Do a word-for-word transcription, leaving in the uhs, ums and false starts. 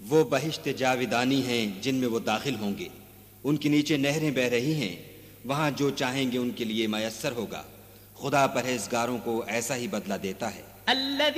वो बहिश्त जाविदानी हैं जिनमें वो दाखिल होंगे, उनके नीचे नहरें बह रही हैं, वहां जो चाहेंगे उनके लिए मयस्सर होगा। खुदा परहेजगारों को ऐसा ही बदला देता है।